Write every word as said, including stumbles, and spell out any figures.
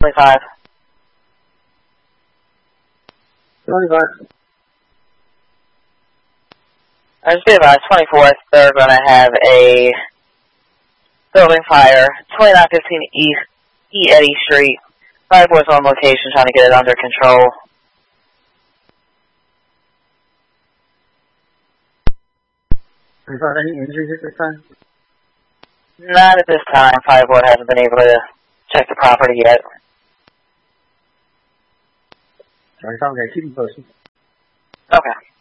twenty-five. twenty-five. I just be advised, twenty-fourth, they're going to have a building fire, twenty-nine fifteen East E. Eddy Street. five four's on location trying to get it under control. Is there any injuries at this time? Not at this time. five four hasn't been able to check the property yet. Sorry, okay, keep me posted. Okay.